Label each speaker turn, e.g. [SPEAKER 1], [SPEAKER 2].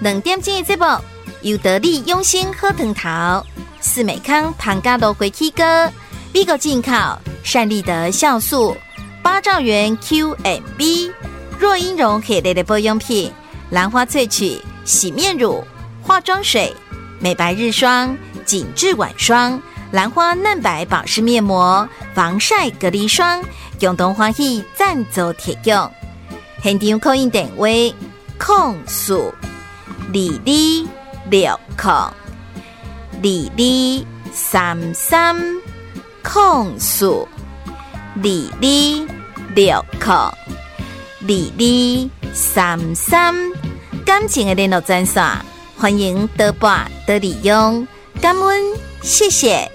[SPEAKER 1] 2点钟的节目由得力用心喝藤桃、四美康庞嘎多回气哥、美国进口善利德酵素、8兆元 QMB、若英绒系列的保养品、兰花萃取洗面乳、化妆水、美白日霜、紧致晚霜、兰花嫩白保湿面膜、防晒隔离霜，共同欢喜赞助提供。现场扣印电话22602233，感情的联络专线，欢迎多拨多利用，感恩，谢谢。